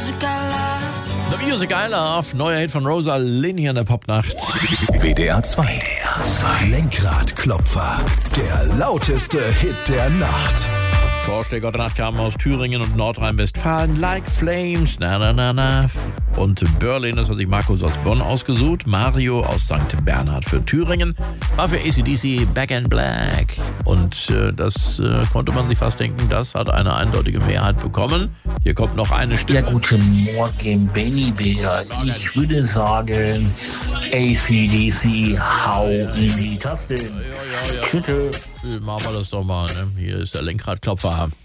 The Music I Love, neuer Hit von Rosaline hier in der Popnacht. WDR 2. Lenkradklopfer, der lauteste Hit der Nacht. Vorschläger der Nacht kamen aus Thüringen und Nordrhein-Westfalen. Like Flames, na na na na. Und Berlin, das hat sich Markus aus Bonn ausgesucht. Mario aus St. Bernhard für Thüringen. War für AC/DC Back in Black. Und das konnte man sich fast denken, das hat eine eindeutige Mehrheit bekommen. Hier kommt noch eine Stimme. Ja, guten Morgen, Benny Bär. Ich würde sagen, AC/DC, hau in die Taste. Ja. Machen wir das doch mal. Ne? Hier ist der Lenkradklopfer.